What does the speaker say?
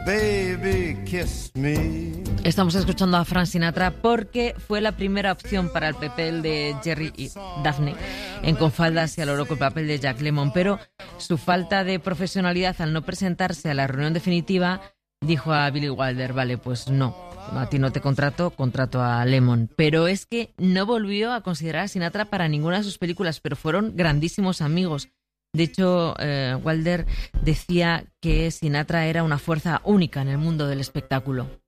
baby, kiss me. Estamos escuchando a Frank Sinatra porque fue la primera opción para el papel de Jerry y Daphne en Con faldas y a lo loco, el papel de Jack Lemmon, pero su falta de profesionalidad al no presentarse a la reunión definitiva dijo a Billy Wilder, vale, pues no, a ti no te contrato a Lemmon. Pero es que no volvió a considerar a Sinatra para ninguna de sus películas, pero fueron grandísimos amigos. De hecho, Wilder decía que Sinatra era una fuerza única en el mundo del espectáculo.